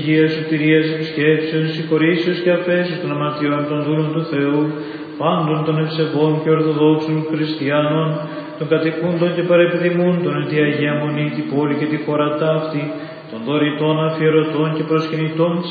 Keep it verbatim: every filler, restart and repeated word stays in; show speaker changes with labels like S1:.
S1: υγείας, σωτηρίας, επισκέψεως, συγχωρήσεως και αφέσεως των αμαρτιών των δούλων του Θεού, πάντων των ευσεβών και ορθοδόξων χριστιανών, των κατοικούντων και παρεπιδημούντων εν τη Αγία Μονή, τη πόλη και τη χώρα ταύτη, των δωρητών, αφιερωτών και προσκυνητών της